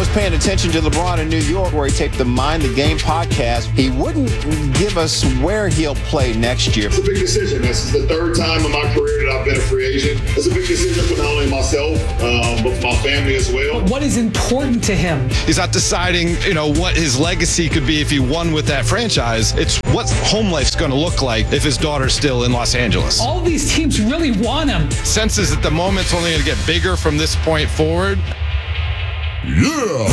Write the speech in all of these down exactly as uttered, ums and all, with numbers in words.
was paying attention to LeBron in New York, where he taped the Mind the Game podcast, he wouldn't give us where he'll play next year. It's a big decision. This is the third time in my career that I've been a free agent. It's a big decision for not only myself, um, but for my family as well. What is important to him? He's not deciding, you know, what his legacy could be if he won with that franchise. It's what home life's going to look like if his daughter's still in Los Angeles. All these teams really want him. Senses that the moment's only going to get bigger from this point forward. Yeah.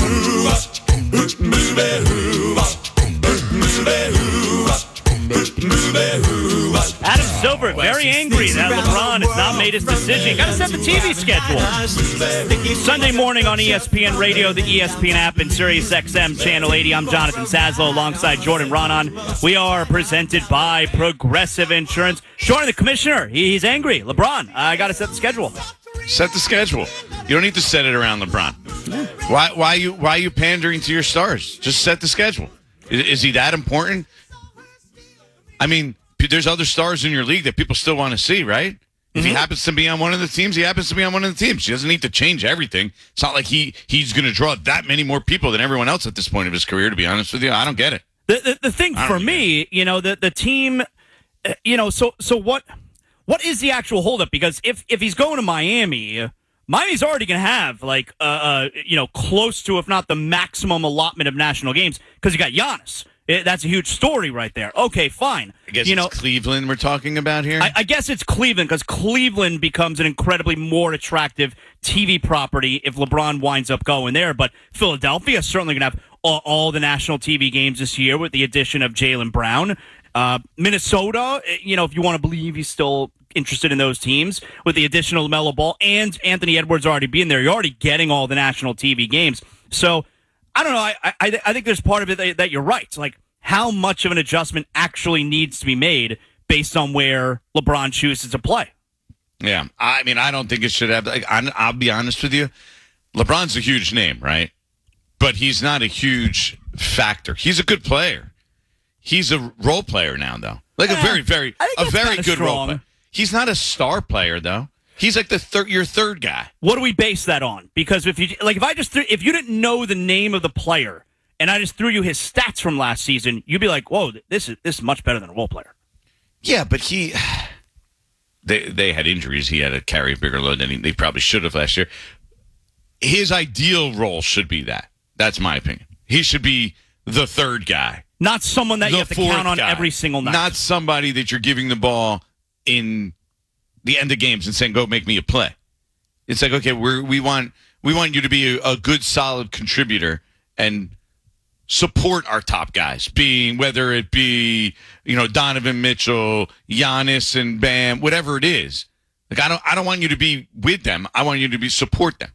Adam Silver very angry that LeBron has not made his decision. Got to set the T V schedule. Sunday morning on E S P N Radio, the E S P N app, and Sirius X M Channel eighty. I'm Jonathan Sazlo alongside Jordan Ronan. We are presented by Progressive Insurance. Jordan, the commissioner, he's angry. LeBron, I got to set the schedule. Set the schedule. You don't need to set it around LeBron. Why? Why you? Why are you pandering to your stars? Just set the schedule. Is, is he that important? I mean, there's other stars in your league that people still want to see, right? If mm-hmm. he happens to be on one of the teams, he happens to be on one of the teams. He doesn't need to change everything. It's not like he he's going to draw that many more people than everyone else at this point of his career, to be honest with you. I don't get it. The the, the thing for me, it. you know, the, the team, uh, you know, so so what what is the actual holdup? Because if, if he's going to Miami, Miami's already going to have, like, uh, uh, you know, close to, if not the maximum allotment of national games, because you got Giannis. It, that's a huge story right there. Okay, fine. I guess you it's know, Cleveland we're talking about here? I, I guess it's Cleveland, because Cleveland becomes an incredibly more attractive T V property if LeBron winds up going there. But Philadelphia is certainly going to have all, all the national T V games this year with the addition of Jaylen Brown. Uh, Minnesota, you know, if you want to believe he's still interested in those teams, with the addition of LaMelo Ball and Anthony Edwards already being there, you're already getting all the national T V games. So, I don't know. I, I I think there's part of it that, that you're right. Like, how much of an adjustment actually needs to be made based on where LeBron chooses to play? Yeah. I mean, I don't think it should have. Like, I'll be honest with you. LeBron's a huge name, right? But he's not a huge factor. He's a good player. He's a role player now, though. Like yeah, a very, very, a very good strong. role player. He's not a star player, though. He's like the third, your third guy. What do we base that on? Because if you like, if I just threw, if you didn't know the name of the player and I just threw you his stats from last season, you'd be like, "Whoa, this is this is much better than a role player." Yeah, but he, they they had injuries. He had to carry a bigger load than he, they probably should have last year. His ideal role should be that. That's my opinion. He should be the third guy, not someone that the you have to count on guy. every single night. Not somebody that you're giving the ball in the end of games and saying, "Go make me a play." It's like, okay, we're, we want we want you to be a, a good, solid contributor and support our top guys, being whether it be you know Donovan Mitchell, Giannis, and Bam, whatever it is. Like I don't I don't want you to be with them. I want you to be support them.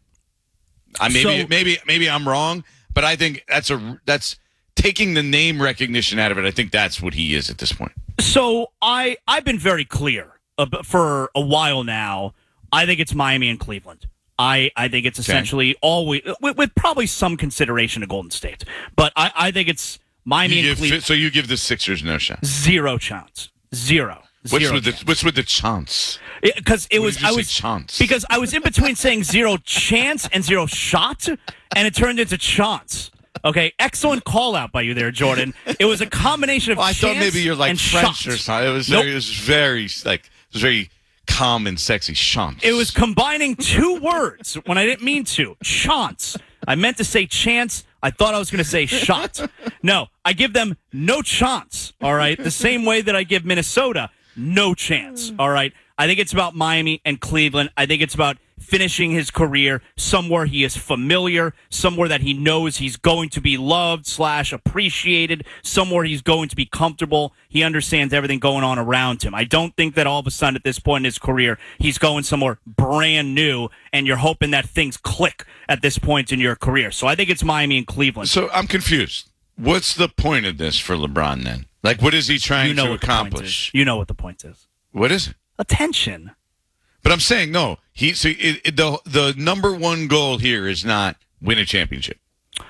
I maybe so, maybe maybe I'm wrong, but I think that's a that's taking the name recognition out of it. I think that's what he is at this point. So I I've been very clear. Uh, for a while now, I think it's Miami and Cleveland. I, I think it's essentially okay. always, with, with probably some consideration to Golden State. But I, I think it's Miami you and give, Cleveland. So you give the Sixers no shot? Zero chance. Zero. What's Zero with chance. the What's with the chance? Because it, it was I was chance? Because I was in between saying zero chance and zero shot, and it turned into chance. Okay, excellent call out by you there, Jordan. It was a combination of well, I chance thought maybe you're like and French shot. or something. It was nope. very, it was very like it was very calm and sexy. Chance. It was combining two words when I didn't mean to. Chance. I meant to say chance. I thought I was going to say shot. No, I give them no chance. All right, the same way that I give Minnesota no chance. All right. I think it's about Miami and Cleveland. I think it's about finishing his career somewhere he is familiar, somewhere that he knows he's going to be loved slash appreciated, somewhere he's going to be comfortable. He understands everything going on around him. I don't think that all of a sudden at this point in his career, he's going somewhere brand new and you're hoping that things click at this point in your career. So I think it's Miami and Cleveland. So I'm confused. What's the point of this for LeBron then? Like, what is he trying you know to what accomplish? You know what the point is. What is it? Attention. But I'm saying no. He so it, it, the the number one goal here is not win a championship.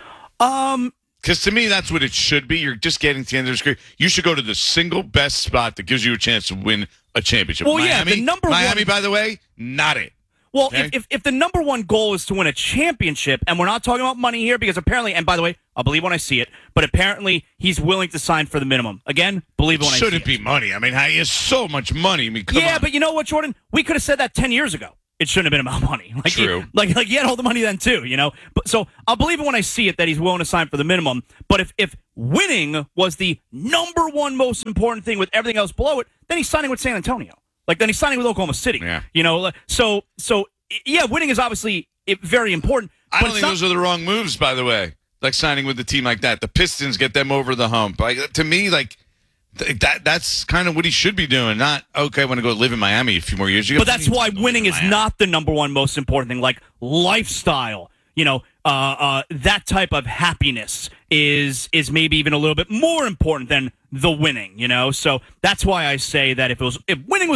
Um, because to me that's what it should be. You're just getting to the end of his career. You should go to the single best spot that gives you a chance to win a championship. Well, Miami, yeah, the number Miami, one... by the way, not it. Well, Okay. if, if if the number one goal is to win a championship, and we're not talking about money here, because apparently, and by the way, I'll believe when I see it, but apparently he's willing to sign for the minimum. Again, believe it when I see it. Shouldn't be money. I mean, he has so much money. I mean, come yeah, on. but you know what, Jordan? We could have said that ten years ago. It shouldn't have been about money. Like True. He, like, like he had all the money then too, you know? But so I'll believe it when I see it that he's willing to sign for the minimum. But if, if winning was the number one most important thing with everything else below it, then he's signing with San Antonio. Like, then he's signing with Oklahoma City. Yeah. You know, so, so yeah, winning is obviously very important. I but don't it's think not- those are the wrong moves, by the way. Like signing with a team like that. The Pistons get them over the hump. Like, to me, like, th- that that's kind of what he should be doing. Not, okay, I want to go live in Miami a few more years. You But go, that's why "Go live winning in is Miami." not the number one most important thing. Like lifestyle, you know, uh, uh, that type of happiness is is maybe even a little bit more important than the winning. You know, so that's why I say that if it was if winning was